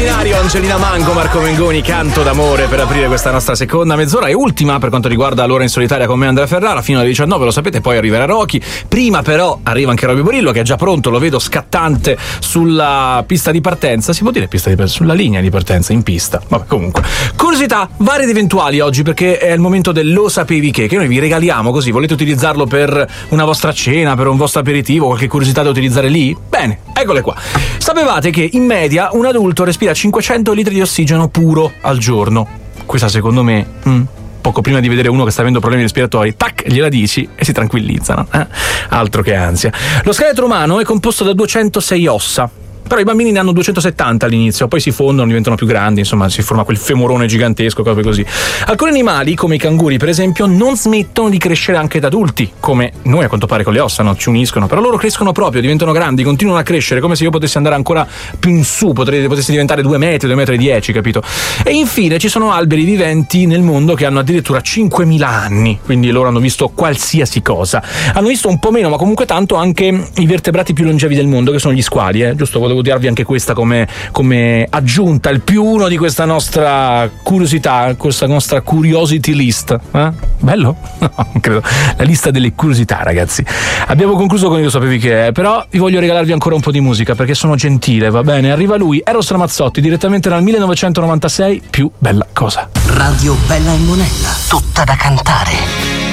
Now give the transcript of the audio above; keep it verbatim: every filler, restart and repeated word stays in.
Immaginario, Angelina Mango, Marco Mengoni, Canto d'amore per aprire questa nostra seconda mezz'ora e ultima per quanto riguarda l'ora in solitaria con me Andrea Ferrara fino alle diciannove, lo sapete, poi arriverà Rocky. Prima però arriva anche Robby Borillo che è già pronto, lo vedo scattante sulla pista di partenza, si può dire pista di partenza, sulla linea di partenza, in pista. Vabbè, comunque. Curiosità varie ed eventuali oggi perché è il momento del Lo sapevi che, che noi vi regaliamo così, volete utilizzarlo per una vostra cena, per un vostro aperitivo, qualche curiosità da utilizzare lì? Bene, eccole qua. Sapevate che in media un adulto respira cinquecento litri di ossigeno puro al giorno? Questa secondo me, mm, poco prima di vedere uno che sta avendo problemi respiratori, tac, gliela dici e si tranquillizzano. Eh? Altro che ansia. Lo scheletro umano è composto da duecentosei ossa. Però i bambini ne hanno duecentosettanta all'inizio, poi si fondono, diventano più grandi, insomma si forma quel femorone gigantesco, cose così. Alcuni animali, come i canguri per esempio, non smettono di crescere anche da adulti, come noi a quanto pare con le ossa, no? Ci uniscono, però loro crescono proprio, diventano grandi, continuano a crescere, come se io potessi andare ancora più in su, potrei, potessi diventare due metri, due metri e dieci, capito? E infine ci sono alberi viventi nel mondo che hanno addirittura cinquemila anni, quindi loro hanno visto qualsiasi cosa. Hanno visto un po' meno, ma comunque tanto, anche i vertebrati più longevi del mondo, che sono gli squali, eh? Giusto, volevo darvi anche questa come, come aggiunta, il più uno di questa nostra curiosità, questa nostra curiosity list. Eh? Bello? No, non credo. La lista delle curiosità, ragazzi. Abbiamo concluso con Io sapevi che è, però vi voglio regalarvi ancora un po' di musica perché sono gentile, va bene? Arriva lui, Eros Ramazzotti, direttamente dal millenovecentonovantasei, Più bella cosa. Radio Bella e Monella, tutta da cantare.